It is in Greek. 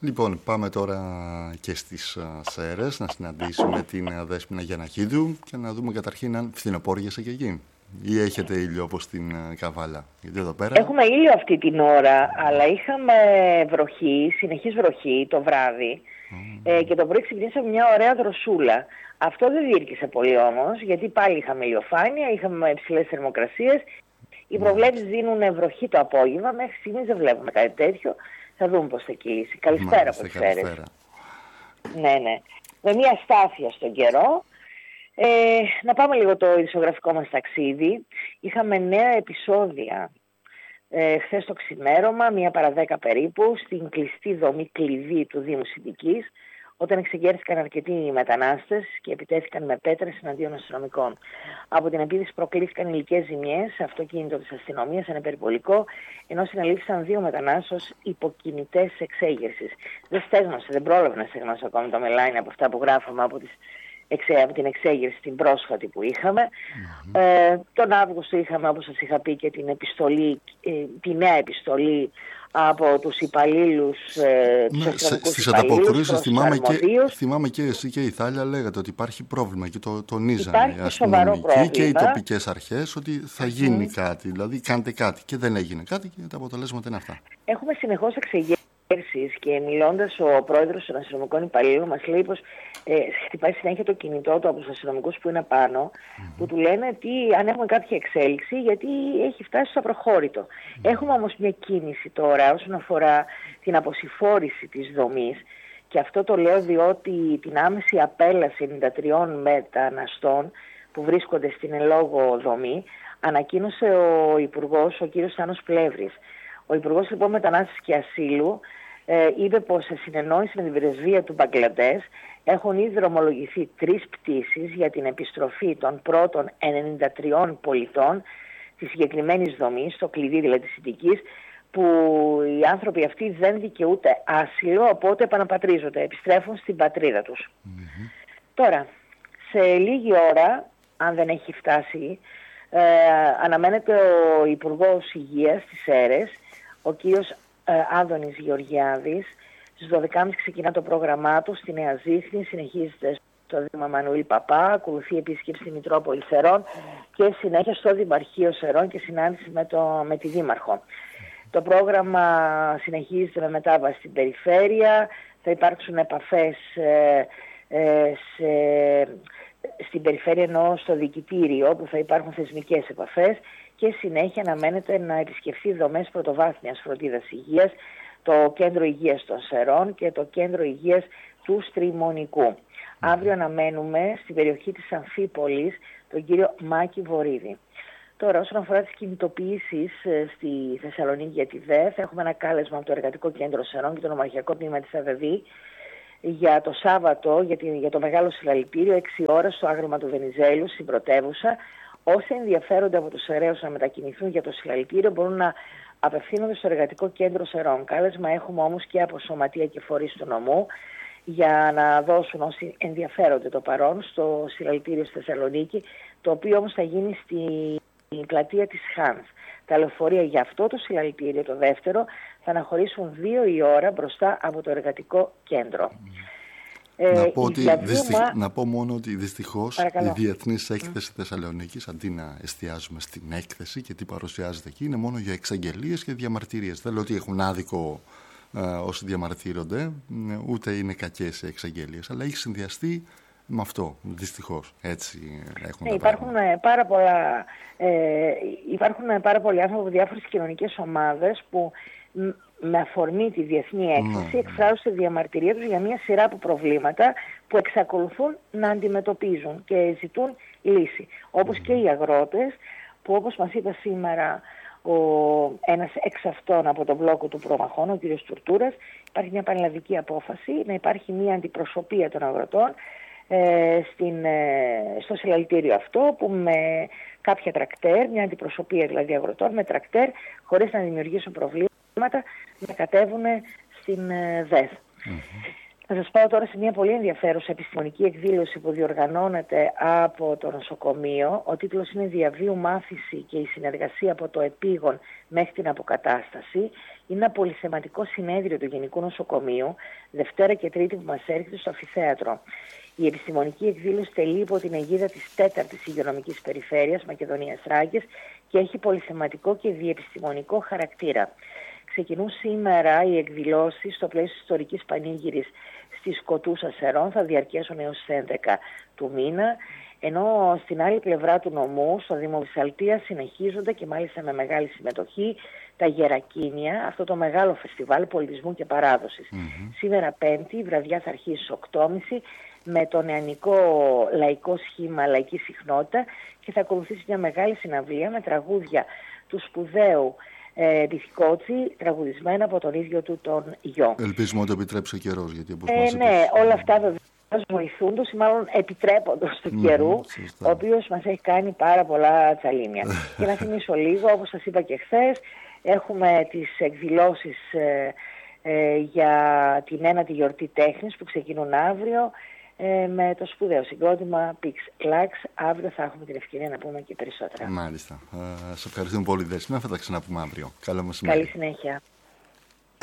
Λοιπόν, πάμε τώρα και στις Σέρρες να συναντήσουμε την Δέσποινα Γιανναχίδου και να δούμε καταρχήν αν φθινοπόριασε και εκεί. Ή έχετε ήλιο όπως στην Καβάλα? Γιατί εδώ πέρα... Έχουμε ήλιο αυτή την ώρα, αλλά είχαμε βροχή, συνεχής βροχή το βράδυ και το πρωί ξυπνήσαμε μια ωραία δροσούλα. Αυτό δεν διήρκησε πολύ όμως, γιατί πάλι είχαμε ηλιοφάνεια, είχαμε υψηλές θερμοκρασίες. Οι προβλέψεις δίνουν βροχή το απόγευμα, μέχρι στιγμής δεν βλέπουμε κάτι τέτοιο. Θα δούμε πώς θα κυλήσει. Καλησπέρα από τις Σέρρες. Ναι. Με μια στάθεια στον καιρό. Να πάμε λίγο το ειδησιογραφικό μας ταξίδι. Είχαμε νέα επεισόδια χθες το ξημέρωμα, 1 παρά 10 περίπου, στην κλειστή δομή κλειδί του Δήμου Συντικής, όταν εξεγέρθηκαν αρκετοί μετανάστες και επιτέθηκαν με πέτρες εναντίον αστυνομικών. Από την επίθεση προκλήθηκαν υλικές ζημιές σε αυτοκίνητο της αστυνομίας, ένα περιπολικό, ενώ συνελήφθησαν 2 μετανάστες ως υποκινητές εξέγερσης. Δεν στέγνωσε, δεν πρόλαβε να στεγνώσει ακόμη το μελάνι από αυτά που γράφαμε από την εξέγερση την πρόσφατη που είχαμε. Τον Αύγουστο είχαμε, όπως σας είχα πει, και την επιστολή, τη νέα επιστολή από τους υπαλλήλους, τους αστυνομικούς στις υπαλλήλους, ανταποκρίσεις θυμάμαι και εσύ και η Θάλια λέγατε ότι υπάρχει πρόβλημα και το τονίζανε οι αστυνομικοί και οι τοπικές αρχές ότι θα γίνει κάτι, δηλαδή κάντε κάτι, και δεν έγινε κάτι και τα αποτελέσματα είναι αυτά. Έχουμε συνεχώς εξεγέρσεις και μιλώντας ο πρόεδρος των αστυνομικών υπαλλήλων μας λέει πως χτυπάει συνέχεια το κινητό του από τους αστυνομικούς που είναι πάνω, που του λένε τι, αν έχουμε κάποια εξέλιξη, γιατί έχει φτάσει στο απροχώρητο. Έχουμε όμως μια κίνηση τώρα όσον αφορά την αποσυφόρηση της δομής, και αυτό το λέω διότι την άμεση απέλαση 93 μεταναστών που βρίσκονται στην ελόγω δομή ανακοίνωσε ο Υπουργός, ο κύριος Στάνος Πλεύρης. Ο Υπουργός λοιπόν Μετανάστευσης και Ασύλου είπε πως σε συνεννόηση με την πρεσβεία του Μπαγκλαντές έχουν ήδη δρομολογηθεί 3 πτήσεις για την επιστροφή των πρώτων 93 πολιτών της συγκεκριμένης δομής, στο κλειδί δηλαδή της Συντικής, που οι άνθρωποι αυτοί δεν δικαιούνται άσυλο, οπότε επαναπατρίζονται, επιστρέφουν στην πατρίδα τους. Τώρα, σε λίγη ώρα, αν δεν έχει φτάσει, αναμένεται ο Υπουργός Υγείας της Σέρρες, ο κύριος Άδωνης Γεωργιάδης. Στις 12.30 ξεκινά το πρόγραμμά του στη Νέα Ζήθνη, συνεχίζεται στο Δήμα Μανουήλ Παπά, ακολουθεί επίσκεψη στη Μητρόπολη Σερών και συνέχεια στο Δημαρχείο Σερών και συνάντηση με τη Δήμαρχο. Το πρόγραμμα συνεχίζεται με μετάβαση στην περιφέρεια, θα υπάρξουν επαφές στην περιφέρεια, εννοώ στο διοικητήριο, όπου θα υπάρχουν θεσμικές επαφές, και συνέχεια αναμένεται να επισκεφθεί δομές πρωτοβάθμιας φροντίδας υγείας, το Κέντρο Υγείας των Σερών και το Κέντρο Υγείας του Στριμονικού. Αύριο αναμένουμε στην περιοχή της Αμφίπολης τον κύριο Μάκη Βορίδη. Τώρα, όσον αφορά τις κινητοποιήσεις στη Θεσσαλονίκη για τη ΔΕΘ, έχουμε ένα κάλεσμα από το Εργατικό Κέντρο Σερών και το Νομαρχιακό Τμήμα της ΑΔΔ για το Σάββατο, για το μεγάλο συλλαλητήριο, 6 ώρες στο άγαλμα του Βενιζέλου, στην πρωτεύουσα. Όσοι ενδιαφέρονται από τους Σεραίους να μετακινηθούν για το συλλαλητήριο μπορούν να απευθύνονται στο Εργατικό Κέντρο Σερών. Κάλεσμα έχουμε όμως και από σωματεία και φορείς του νομού για να δώσουν όσοι ενδιαφέρονται το παρόν στο συλλαλητήριο στη Θεσσαλονίκη, το οποίο όμως θα γίνει στην πλατεία της Χάνθ. Τα λεωφορεία για αυτό το συλλαλητήριο, το δεύτερο, θα αναχωρήσουν 2 η ώρα μπροστά από το Εργατικό Κέντρο. Να πω μόνο ότι δυστυχώς η Διεθνής Έκθεση Θεσσαλονίκης, αντί να εστιάζουμε στην έκθεση και τι παρουσιάζεται εκεί, είναι μόνο για εξαγγελίες και διαμαρτυρίες. Δεν λέω ότι έχουν άδικο όσοι διαμαρτύρονται, ούτε είναι κακές οι εξαγγελίες, αλλά έχει συνδυαστεί με αυτό, δυστυχώς. Έτσι έχουν τα πράγματα. Υπάρχουν πάρα πολλοί άνθρωποι από διάφορες κοινωνικές ομάδες που με αφορμή τη διεθνή έκθεση εκφράζουν τη διαμαρτυρία τους για μια σειρά από προβλήματα που εξακολουθούν να αντιμετωπίζουν και ζητούν λύση. Όπως και οι αγρότες που, όπως μας είπε σήμερα ένας εξ αυτών από τον μπλόκο του Προμαχών, ο κ. Τουρτούρας, υπάρχει μια πανελλαδική απόφαση να υπάρχει μια αντιπροσωπεία των αγροτών στο συλλαλητήριο αυτό, που με κάποια τρακτέρ, μια αντιπροσωπεία δηλαδή αγροτών με τρακτέρ, χωρίς να δημιουργήσουν προβλήματα, να κατέβουν στην ΔΕΘ. Θα σας πάω τώρα σε μια πολύ ενδιαφέρουσα επιστημονική εκδήλωση που διοργανώνεται από το νοσοκομείο. Ο τίτλος είναι «Διαβίου μάθηση και η συνεργασία από το επίγον μέχρι την αποκατάσταση». Είναι ένα πολυθεματικό συνέδριο του Γενικού Νοσοκομείου, Δευτέρα και Τρίτη που μας έρχεται στο Αμφιθέατρο. Η επιστημονική εκδήλωση τελεί υπό την αιγίδα της 4ης Υγειονομικής Περιφέρειας Μακεδονίας Τράκης και έχει πολυθεματικό και διεπιστημονικό χαρακτήρα. Ξεκινούν σήμερα οι εκδηλώσεις στο πλαίσιο της ιστορικής πανήγυρης στις Κοτούς Ασερών, θα διαρκέσουν έως τις 11 του μήνα, ενώ στην άλλη πλευρά του νομού, στο Δήμο Βυσσαλτίας, συνεχίζονται και μάλιστα με μεγάλη συμμετοχή τα Γερακίνια, αυτό το μεγάλο φεστιβάλ πολιτισμού και παράδοσης. Σήμερα Πέμπτη, η βραδιά θα αρχίσει στις 8.30 με το νεανικό λαϊκό σχήμα λαϊκή συχνότητα και θα ακολουθήσει μια μεγάλη συναυλία με τραγούδια του σπουδαίου Μπιθικότσι, τραγουδισμένα από τον ίδιο του τον γιο. Ελπίζουμε ότι επιτρέψει ο καιρός, γιατί όπως ναι, όλα αυτά βεβαίως βοηθούντος ή μάλλον επιτρέποντος του καιρού, ο οποίος μας έχει κάνει πάρα πολλά τσαλίμια. Και να θυμίσω λίγο, όπως σας είπα και χθες, έχουμε τις εκδηλώσεις για την 9η γιορτή τέχνης που ξεκινούν αύριο, με το σπουδαίο συγκρότημα Pix Lux. Αύριο θα έχουμε την ευκαιρία να πούμε και περισσότερα. Μάλιστα. Σας ευχαριστούμε πολύ, Δέσποινα. Θα τα ξαναπούμε αύριο. Καλό μεσημέρι. Καλή συνέχεια.